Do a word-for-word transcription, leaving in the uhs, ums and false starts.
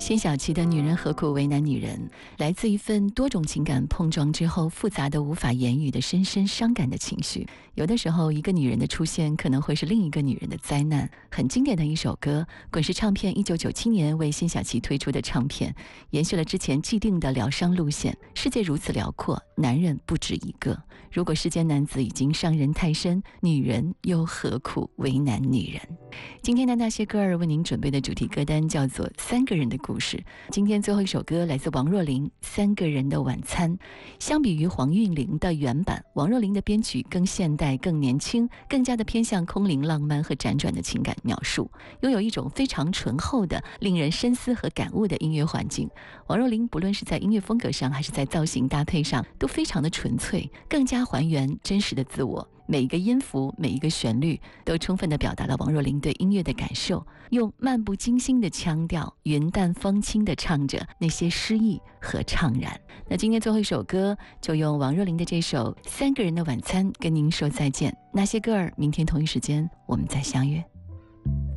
辛晓琪的《女人何苦为难女人》来自一份多种情感碰撞之后复杂的无法言语的深深伤感的情绪。有的时候一个女人的出现可能会是另一个女人的灾难。很经典的一首歌，滚石唱片一九九七年为辛晓琪推出的唱片，延续了之前既定的疗伤路线。世界如此辽阔，男人不止一个，如果世间男子已经伤人太深，女人又何苦为难女人。今天的那些歌儿为您准备的主题歌单叫做三个人的故事。今天最后一首歌来自王若琳，《三个人的晚餐》。相比于黄韵玲的原版，王若琳的编曲更现代、更年轻，更加的偏向空灵浪漫和辗转的情感描述，拥有一种非常醇厚的令人深思和感悟的音乐环境。王若琳不论是在音乐风格上还是在造型搭配上都非常的纯粹，更加还原真实的自我。每一个音符，每一个旋律都充分地表达了王若琳对音乐的感受，用漫不经心的腔调，云淡风轻地唱着那些诗意和怅然。那今天最后一首歌就用王若琳的这首《三个人的晚餐》跟您说再见。那些歌儿，明天同一时间我们再相约。